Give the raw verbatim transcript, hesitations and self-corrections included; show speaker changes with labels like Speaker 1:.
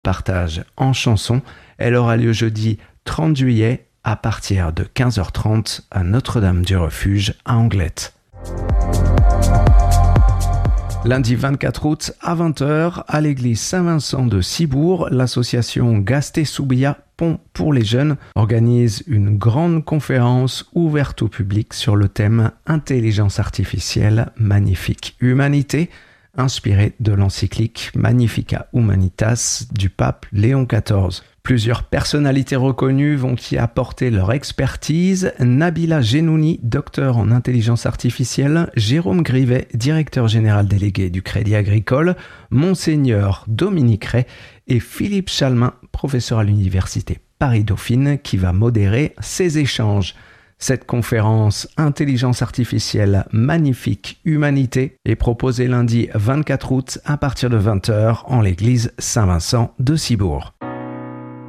Speaker 1: partage en chansons. Elle aura lieu jeudi trente juillet à partir de quinze heures trente à Notre-Dame-du-Refuge à Anglette. Lundi vingt-quatre août à vingt heures, à l'église Saint-Vincent de Cibourg, l'association Gasté-Soubia Pont pour les jeunes organise une grande conférence ouverte au public sur le thème « Intelligence artificielle, magnifique humanité », inspirée de l'encyclique Magnificat Humanitas du pape Léon quatorze. Plusieurs personnalités reconnues vont y apporter leur expertise. Nabila Genouni, docteur en intelligence artificielle, Jérôme Grivet, directeur général délégué du Crédit Agricole, Monseigneur Dominique Ray et Philippe Chalmin, professeur à l'université Paris-Dauphine, qui va modérer ces échanges. Cette conférence Intelligence artificielle, magnifique humanité est proposée lundi vingt-quatre août à partir de vingt heures en l'église Saint-Vincent de Cibourg.